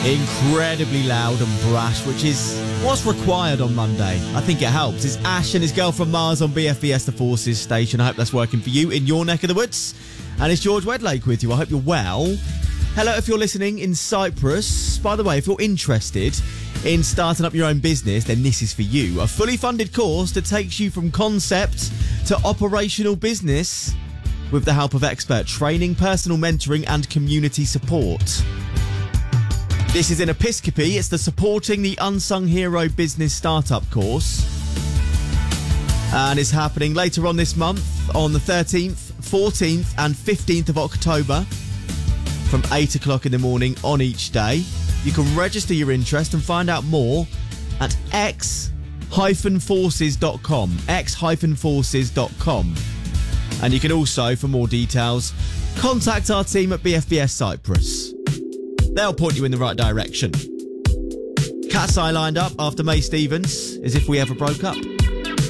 Incredibly loud and brash, which is what's required on Monday. I think it helps. It's Ash and his girl from Mars on BFBS The Forces station. I hope that's working for you in your neck of the woods. And it's George Wedlake with you. I hope you're well. Hello if you're listening in Cyprus. By the way, if you're interested in starting up your own business, then this is for you. A fully funded course that takes you from concept to operational business with the help of expert training, personal mentoring and community support. This is in Episcopi. It's the Supporting the Unsung Hero Business Startup course. And it's happening later on this month on the 13th, 14th and 15th of October from 8 o'clock in the morning on each day. You can register your interest and find out more at x-forces.com. x-forces.com. And you can also, for more details, contact our team at BFBS Cyprus. They'll point you in the right direction. Cat's Eye lined up after May Stevens, As If We Ever Broke Up.